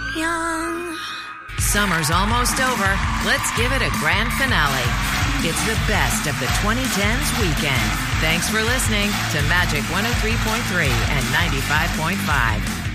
young. Summer's almost over. Let's give it a grand finale. It's the best of the 2010s weekend. Thanks for listening to Magic 103.3 and 95.5.